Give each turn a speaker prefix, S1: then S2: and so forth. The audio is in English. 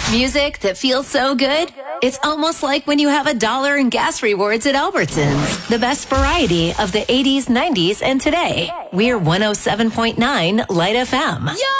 S1: Music that feels so good, it's almost like when you have $1 in gas rewards at Albertsons. The best variety of the 80s, 90s, and today. We're 107.9 Light FM.